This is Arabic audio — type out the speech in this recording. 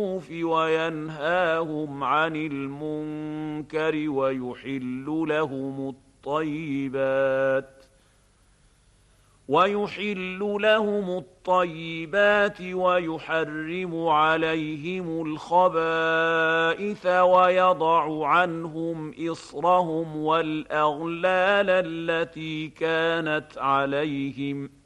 وينهاهم عن المنكر ويحل لهم الطيبات ويحرم عليهم الخبائث ويضع عنهم إصرهم والأغلال التي كانت عليهم